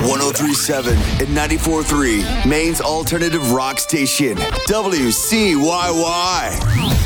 1037 and 94.3, Maine's alternative rock station, WCYY.